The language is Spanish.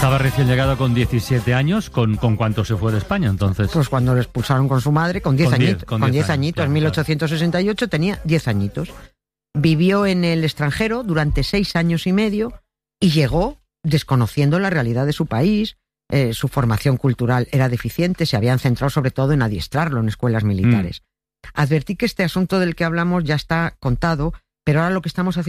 Estaba recién llegado con 17 años. ¿Con cuánto se fue de España entonces? Pues cuando lo expulsaron con su madre, con 10 añitos. Con 10 añitos, claro, en 1868 tenía 10 añitos. Vivió en el extranjero durante 6 años y medio y llegó desconociendo la realidad de su país. Su formación cultural era deficiente, se habían centrado sobre todo en adiestrarlo en escuelas militares. Advertí que este asunto del que hablamos ya está contado, pero ahora lo que estamos haciendo